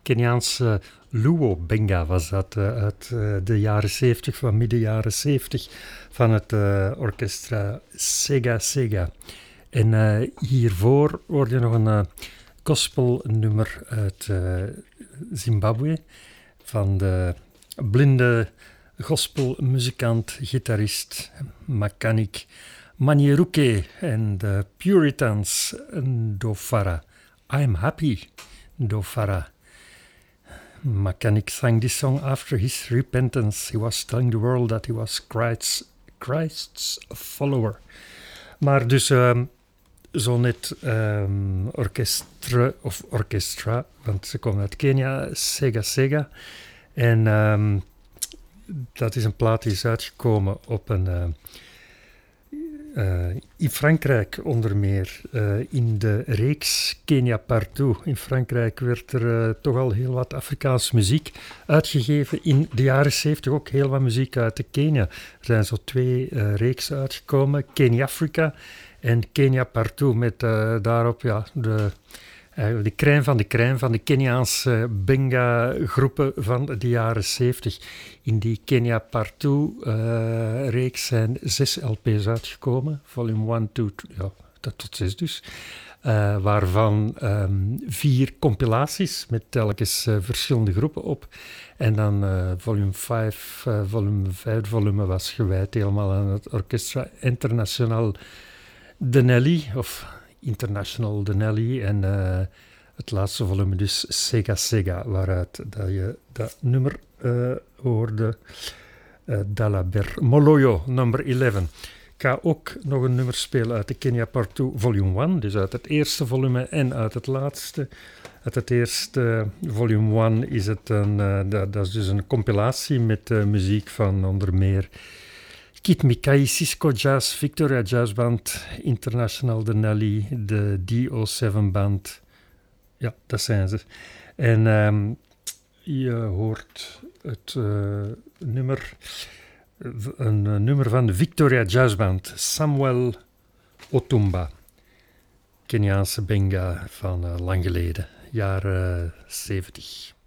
Keniaanse Luo Benga was dat, uit de jaren 70, van midden jaren 70, van het orkestra Sega Sega. En hiervoor hoorde nog een gospelnummer uit Zimbabwe, van de blinde gospelmuzikant, gitarist, mechanic Manyeruke en de Puritans Ndofara. I'm happy, Ndofara. Mechanic sang this song after his repentance. He was telling the world that he was Christ's follower. Maar dus zo net orchestra, want ze komen uit Kenia, Sega Sega. En dat is een plaat die is uitgekomen op een... in Frankrijk onder meer, in de reeks Kenia Partout. In Frankrijk werd er toch al heel wat Afrikaanse muziek uitgegeven. In de jaren 70 ook heel wat muziek uit de Kenia. Er zijn zo 2 reeksen uitgekomen. Kenia-Afrika en Kenia Partout. Met daarop de crème van de Keniaanse Benga-groepen van de jaren 70. In die Kenia Partout-reeks zijn 6 LP's uitgekomen. Volume 1, 2, 3, tot 6 dus. Waarvan 4 compilaties met telkens verschillende groepen op. En dan volume 5 volume was gewijd helemaal aan het Orchestra International Denelli, of International Denelli, en het laatste volume dus Sega Sega, waaruit dat je dat nummer hoorde, Dalaber Moloyo, nummer 11. Ik ga ook nog een nummer spelen uit de Kenia Partout volume 1, dus uit het eerste volume en uit het laatste. Uit het eerste volume 1 is het dat is dus een compilatie met muziek van onder meer Kid Mikai, Cisco Jazz, Victoria Jazz Band, International Denelli, de DO7 Band. Ja, dat zijn ze. En je hoort het nummer, een nummer van de Victoria Jazz Band, Samuel Otumba. Keniaanse Benga van lang geleden, jaren 70.